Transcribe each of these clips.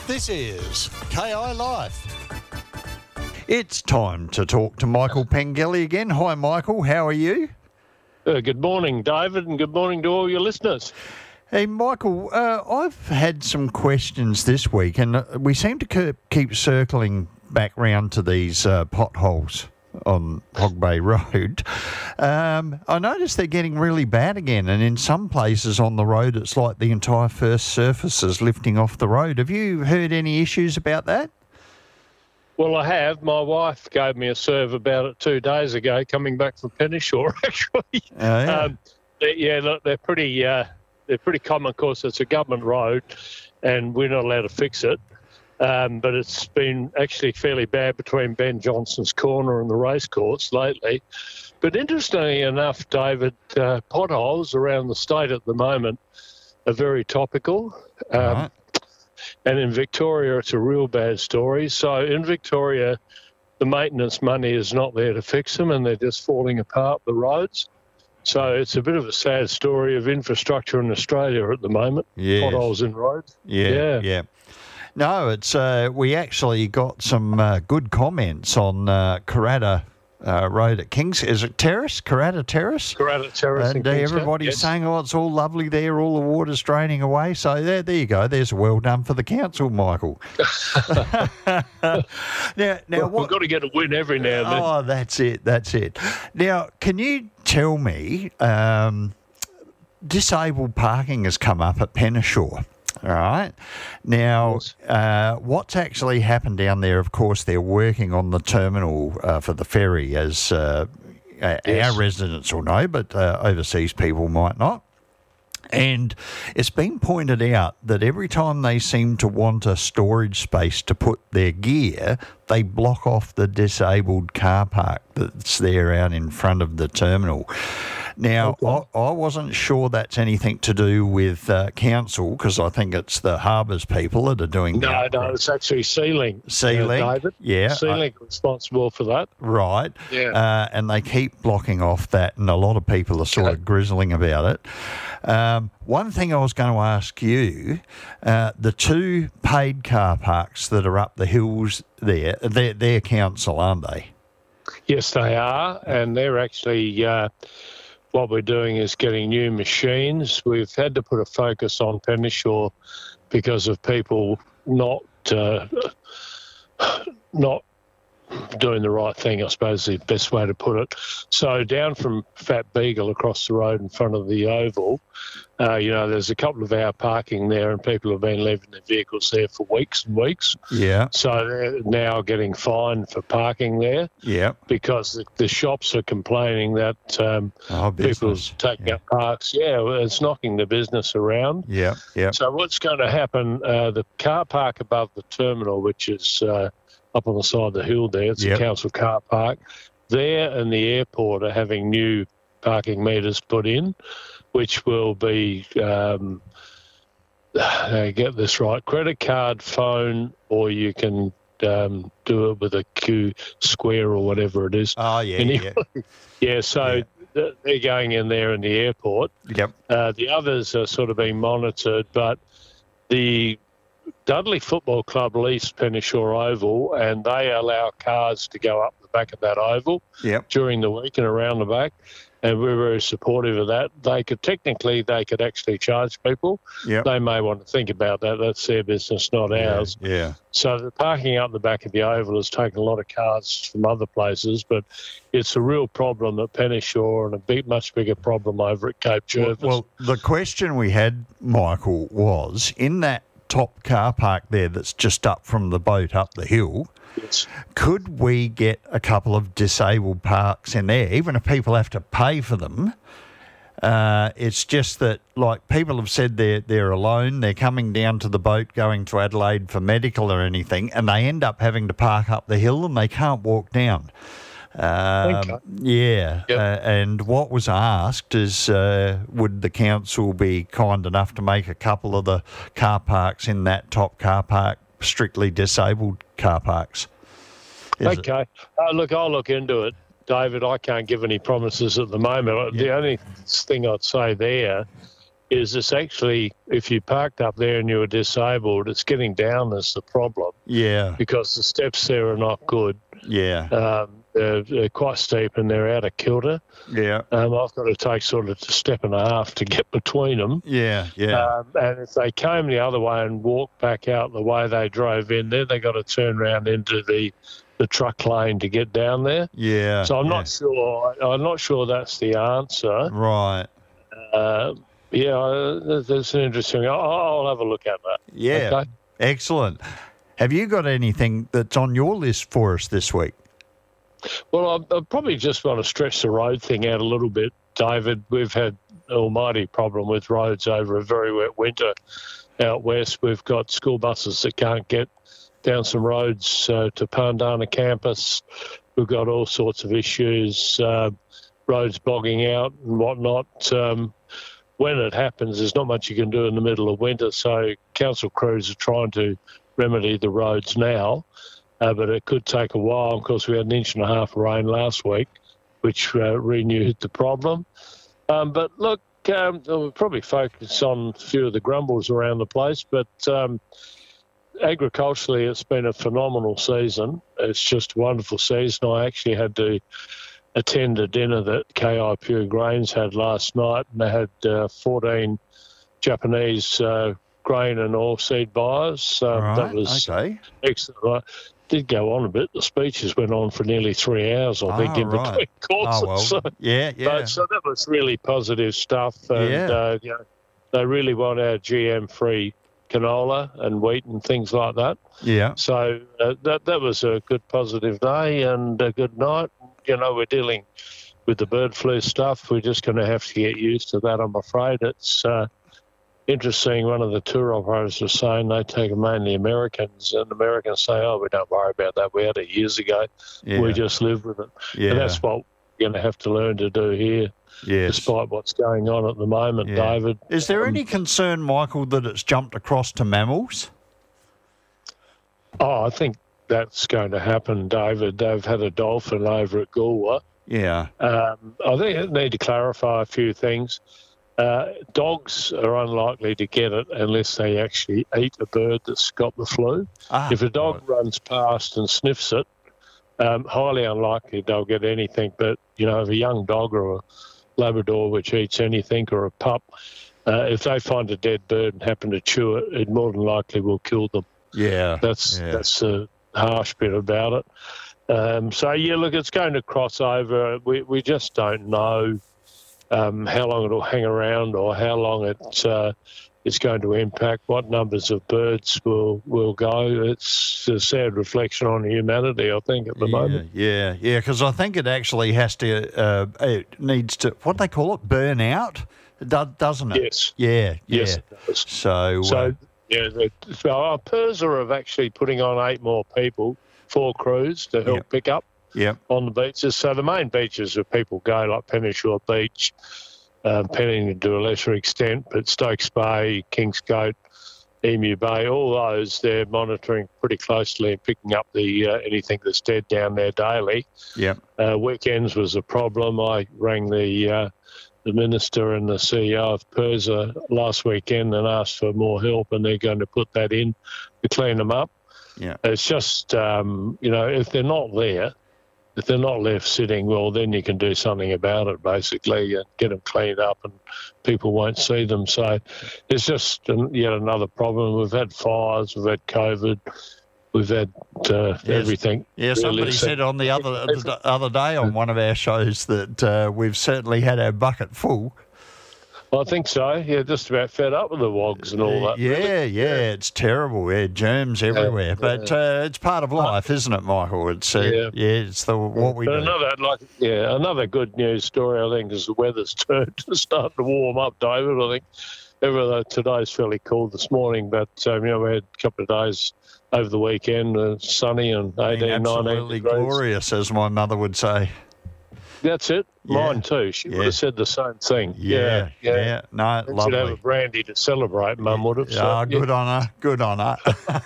This is KI Life. It's time to talk to Michael Pengelly again. Hi, Michael. How are you? Good morning, David, and good morning to all your listeners. Hey, Michael, I've had some questions this week, and we seem to keep circling back round to these potholes on Hog Bay Road. I noticed they're getting really bad again, and in some places on the road it's like the entire first surface is lifting off the road. Have you heard any issues about that? Well, I have. My wife gave me a serve about it 2 days ago, coming back from Penneshaw, actually. Oh, yeah. Look, they're pretty common. Of course, it's a government road, and we're not allowed to fix it. But it's been actually fairly bad between Ben Johnson's corner and the racecourse lately. But interestingly enough, David, potholes around the state at the moment are very topical. Right. And in Victoria, it's a real bad story. So in Victoria, the maintenance money is not there to fix them, and they're just falling apart, the roads. So it's a bit of a sad story of infrastructure in Australia at the moment. Yes. Potholes in roads. Yeah. No, it's we actually got some good comments on Karata Road at Kings. Is it Terrace? Karata Terrace? Karata Terrace. And in Kingston, everybody's yes. saying, oh, it's all lovely there, all the water's draining away. So there you go. There's a well done for the council, Michael. Now, We've got to get a win every now and then. Oh, that's it. Now, can you tell me, disabled parking has come up at Penneshaw. All right. Now, what's actually happened down there, of course, they're working on the terminal for the ferry, as our residents will know, but overseas people might not. And it's been pointed out that every time they seem to want a storage space to put their gear, they block off the disabled car park that's there out in front of the terminal. Now, okay. I wasn't sure that's anything to do with council, because I think it's the Harbours people that are doing that. No, it's actually Sealing. David. Yeah. Sealing responsible for that. Right. Yeah. And they keep blocking off that, and a lot of people are sort of grizzling about it. One thing I was going to ask you, the two paid car parks that are up the hills there, they're council, aren't they? Yes, they are, and they're actually... what we're doing is getting new machines. We've had to put a focus on Penneshaw because of people not doing the right thing, I suppose is the best way to put it. So down from Fat Beagle across the road in front of the Oval, there's a couple of hour parking there, and people have been leaving their vehicles there for weeks and weeks. Yeah. So they're now getting fined for parking there. Yeah. Because the shops are complaining that people are taking up parks. Yeah, it's knocking the business around. Yeah. So what's going to happen, the car park above the terminal, which is up on the side of the hill there, it's a council car park, there and the airport are having new parking meters put in, which will be, get this right, credit card, phone, or you can do it with a Q Square or whatever it is. Oh, yeah, anyway, so they're going in there in the airport. Yep. The others are sort of being monitored, but the Dudley Football Club leased Penneshaw Oval, and they allow cars to go up the back of that oval during the week and around the back, and we're very supportive of that. They could actually charge people. Yep. They may want to think about that. That's their business, not ours. Yeah. So the parking up the back of the oval has taken a lot of cars from other places, but it's a real problem at Penneshaw and a much bigger problem over at Cape Jervis. Well, the question we had, Michael, was in that top car park there that's just up from the boat up the hill, could we get a couple of disabled parks in there, even if people have to pay for them? It's just that, like, people have said they're alone, they're coming down to the boat going to Adelaide for medical or anything, and they end up having to park up the hill and they can't walk down. And what was asked is, would the council be kind enough to make a couple of the car parks in that top car park strictly disabled car parks? Okay. Look, I'll look into it, David. I can't give any promises at the moment. The only thing I'd say there is it's actually, if you parked up there and you were disabled, it's getting down that's the problem. Yeah. Because the steps there are not good. Yeah. They're quite steep and they're out of kilter. Yeah. I've got to take sort of a step and a half to get between them. Yeah. Yeah. And if they came the other way and walked back out the way they drove in there, they got to turn around into the truck lane to get down there. Yeah. So I'm not sure. I'm not sure that's the answer. Right. That's an interesting. I'll have a look at that. Yeah. Okay? Excellent. Have you got anything that's on your list for us this week? Well, I probably just want to stretch the road thing out a little bit, David. We've had an almighty problem with roads over a very wet winter out west. We've got school buses that can't get down some roads to Pandana campus. We've got all sorts of issues, roads bogging out and whatnot. When it happens, there's not much you can do in the middle of winter, so council crews are trying to remedy the roads now. But it could take a while. Of course, we had 1.5 inches of rain last week, which renewed the problem. But look, we'll probably focus on a few of the grumbles around the place. But agriculturally, it's been a phenomenal season. It's just a wonderful season. I actually had to attend a dinner that KI Pure Grains had last night, and they had 14 Japanese grain and oilseed buyers. That was excellent. Did go on a bit. The speeches went on for nearly 3 hours, I think, in between courses. Oh, well, so that was really positive stuff. And, they really want our GM-free canola and wheat and things like that. Yeah. So that was a good positive day and a good night. We're dealing with the bird flu stuff. We're just going to have to get used to that, I'm afraid. It's interesting. One of the tour operators was saying they take mainly Americans, and Americans say, oh, we don't worry about that. We had it years ago. Yeah. We just live with it. Yeah. And that's what we're going to have to learn to do here, despite what's going on at the moment, David. Is there any concern, Michael, that it's jumped across to mammals? Oh, I think that's going to happen, David. They've had a dolphin over at Goolwa. Yeah. I think I need to clarify a few things. Dogs are unlikely to get it unless they actually eat a bird that's got the flu. If a dog runs past and sniffs it, highly unlikely they'll get anything. But, if a young dog or a Labrador which eats anything or a pup, if they find a dead bird and happen to chew it, it more than likely will kill them. Yeah. That's the harsh bit about it. Look, it's going to cross over. We just don't know how long it'll hang around or how long it's going to impact, what numbers of birds will go. It's a sad reflection on humanity, I think, at the moment. Yeah, because I think it actually has to, it needs to, what do they call it, burn out, doesn't it? Yes. Yes, it does. So PIRSA are actually putting on 8 more people, 4 crews to help pick up on the beaches. So the main beaches where people go, like Penashore Beach, Pennington to a lesser extent, but Stokes Bay, Kingscote, Emu Bay, all those, they're monitoring pretty closely and picking up the anything that's dead down there daily. Weekends was a problem. I rang the minister and the CEO of PIRSA last weekend and asked for more help, and they're going to put that in to clean them up. It's just, if they're not there, if they're not left sitting, well, then you can do something about it, basically, and get them cleaned up and people won't see them. So it's just yet another problem. We've had fires, we've had COVID, we've had everything. Yeah, somebody said on the other day on one of our shows that we've certainly had our bucket full. I think so. Yeah, just about fed up with the wogs and all that. It's terrible. Yeah, germs everywhere. But it's part of life, isn't it, Michael? It's it's what we do. Another good news story, I think, is the weather's turned to start to warm up, David. I think today's fairly cool this morning, but we had a couple of days over the weekend, sunny and 18, 19 absolutely degrees. Glorious, as my mother would say. That's it. Mine too. She would have said the same thing. Yeah. No, lovely. Should have a brandy to celebrate, Mum would have. So, good on her. Good on her.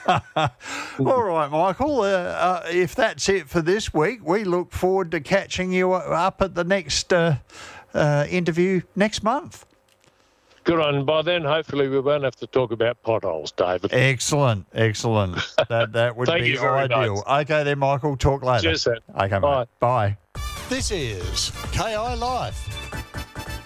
All right, Michael. If that's it for this week, we look forward to catching you up at the next interview next month. Good on. By then, hopefully, we won't have to talk about potholes, David. Excellent. That would Thank be you very ideal. much. Okay then, Michael. Talk later. Cheers, then. Okay, Bye. mate. Bye. This is KI Life.